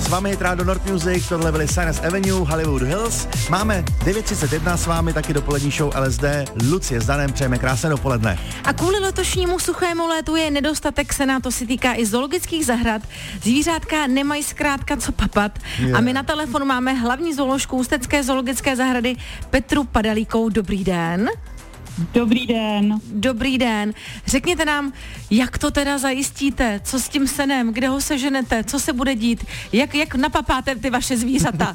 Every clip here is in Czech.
S vámi je Rádio North Music, tohle byly Sinus Avenue, Hollywood Hills. Máme 9:31 s vámi, taky dopolední show LSD. Lucie s Danem, přejeme krásné dopoledne. A kvůli letošnímu suchému létu je nedostatek sena, to se týká i zoologických zahrad. Zvířátka nemají zkrátka co papat. A my na telefonu máme hlavní zooložku Ústecké zoologické zahrady Petru Padalíkovou. Dobrý den. Dobrý den. Dobrý den. Řekněte nám, jak to teda zajistíte? Co s tím senem? Kde ho seženete? Co se bude dít? Jak napapáte ty vaše zvířata?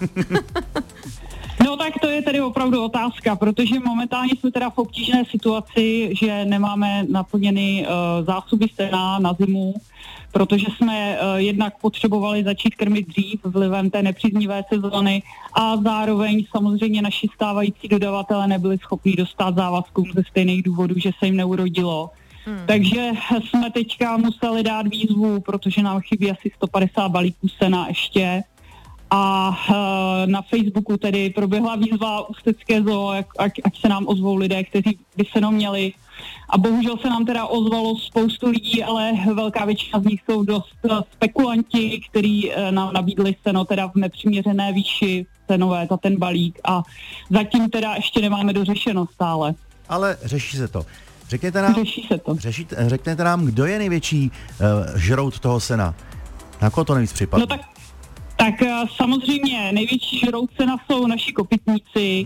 No tak to je tedy opravdu otázka, protože momentálně jsme teda v obtížné situaci, že nemáme naplněny zásoby sena na zimu, protože jsme jednak potřebovali začít krmit dřív vlivem té nepříznivé sezóny a zároveň samozřejmě naši stávající dodavatelé nebyli schopni dostat závazkům ze stejných důvodů, že se jim neurodilo. Takže jsme teďka museli dát výzvu, protože nám chybí asi 150 balíků sena ještě. A na Facebooku tedy proběhla výzva Ústecké zoo, ať se nám ozvou lidé, kteří by seno měli. A bohužel se nám teda ozvalo spoustu lidí, ale velká většina z nich jsou dost spekulanti, kteří nám nabídli seno teda v nepřiměřené výši cenové za ten balík a zatím teda ještě nemáme dořešeno stále. Ale řeší se to. Řeší se to. Řekněte nám, kdo je největší žrout toho sena? Na koho to nejvíc připadne? No tak samozřejmě největší žrout sena jsou naši kopytníci.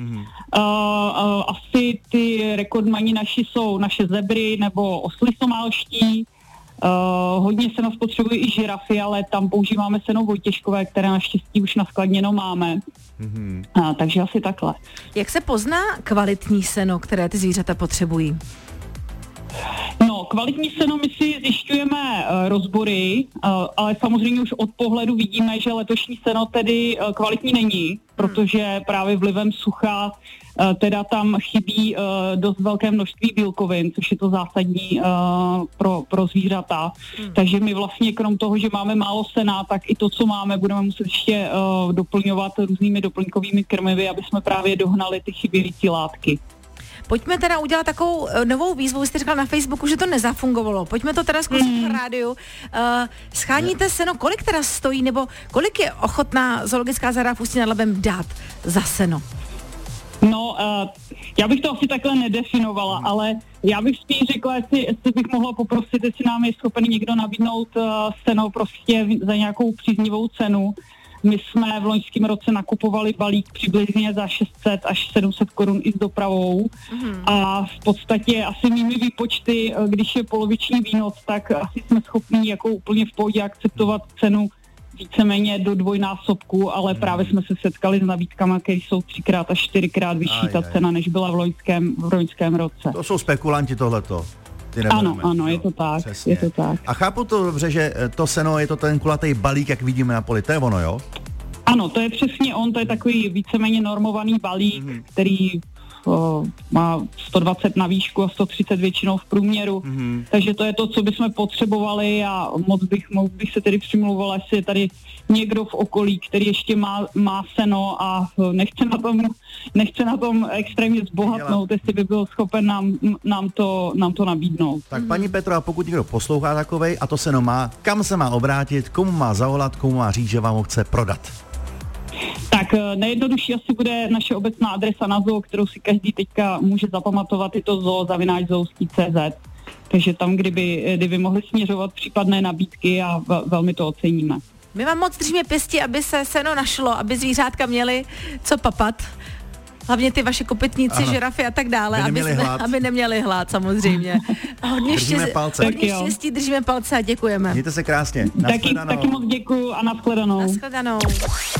Asi ty rekordmani naši jsou naše zebry nebo osly somálští. Hodně sena spotřebují i žirafy, ale tam používáme seno vojtěžkové, které naštěstí už naskladněno máme. Takže asi takhle. Jak se pozná kvalitní seno, které ty zvířata potřebují? No, kvalitní seno my si zjišťujeme rozbory, ale samozřejmě už od pohledu vidíme, že letošní seno tedy kvalitní není, protože právě vlivem sucha teda tam chybí dost velké množství bílkovin, což je to zásadní pro zvířata. Takže my vlastně krom toho, že máme málo sena, tak i to, co máme, budeme muset ještě doplňovat různými doplňkovými krmivy, aby jsme právě dohnali ty chybějící látky. Pojďme teda udělat takovou novou výzvu, vy jste říkal na Facebooku, že to nezafungovalo. Pojďme to teda zkusit v rádiu. Scháníte seno, kolik teda stojí, nebo kolik je ochotná zoologická zahrada v Ústí nad Labem dát za seno? No, já bych to asi takhle nedefinovala, ale já bych spíš řekla, jestli bych mohla poprosit, jestli nám je schopen někdo nabídnout seno prostě za nějakou příznivou cenu. My jsme v loňském roce nakupovali balík přibližně za 600 až 700 korun i s dopravou a v podstatě asi mými výpočty, když je poloviční výnos, tak asi jsme schopni jako úplně v pohodě akceptovat cenu víceméně do dvojnásobku, ale právě jsme se setkali s nabídkama, které jsou 3x až 4x vyšší ta cena, než byla v loňském roce. To jsou spekulanti tohleto. Ano, je to tak. Přesně. Je to tak. A chápu to dobře, že to seno je to ten kulatý balík, jak vidíme na poli, to je ono, jo? Ano, to je přesně on, to je takový víceméně normovaný balík, který má 120 na výšku a 130 většinou v průměru. Takže to je to, co bychom potřebovali a moc bych se tedy přimlouvala, jestli je tady někdo v okolí, který ještě má seno a nechce na tom extrémně zbohatnout, jestli by byl schopen nám to nabídnout. Tak paní Petro, a pokud někdo poslouchá takovej a to seno má, kam se má obrátit, komu má zavolat, komu má říct, že vám ho chce prodat? Tak nejjednodušší asi bude naše obecná adresa na zoo, kterou si každý teďka může zapamatovat, je to zoo@zoologii.cz. Takže tam, kdyby mohli směřovat případné nabídky a velmi to oceníme. My vám moc držíme pěsti, aby se seno našlo, aby zvířátka měly co papat. Hlavně ty vaše kopytníci, žirafy a tak dále, aby neměli hlad samozřejmě. Hodně štěstí, držíme palce a děkujeme. Mějte se krásně. Taky moc děkuju a nashledanou.